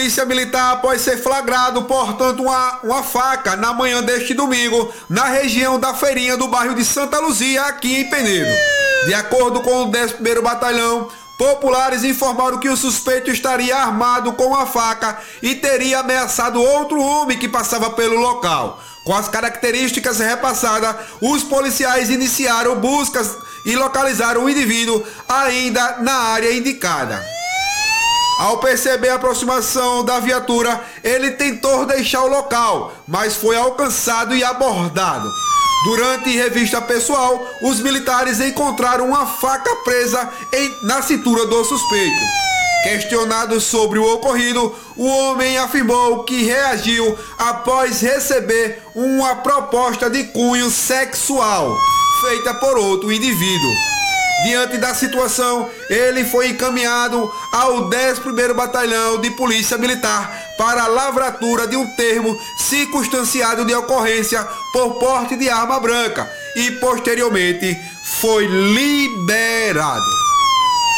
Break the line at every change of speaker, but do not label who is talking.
polícia militar após ser flagrado portando uma faca na manhã deste domingo na região da feirinha do bairro de Santa Luzia, aqui em Penedo. De acordo com o 11º Batalhão, populares informaram que o suspeito estaria armado com uma faca e teria ameaçado outro homem que passava pelo local. Com as características repassadas, os policiais iniciaram buscas e localizaram o indivíduo ainda na área indicada. Ao perceber a aproximação da viatura, ele tentou deixar o local, mas foi alcançado e abordado. Durante revista pessoal, os militares encontraram uma faca presa na cintura do suspeito. Questionado sobre o ocorrido, o homem afirmou que reagiu após receber uma proposta de cunho sexual feita por outro indivíduo. Diante da situação, ele foi encaminhado ao 11º Batalhão de Polícia Militar para a lavratura de um termo circunstanciado de ocorrência por porte de arma branca e posteriormente foi liberado.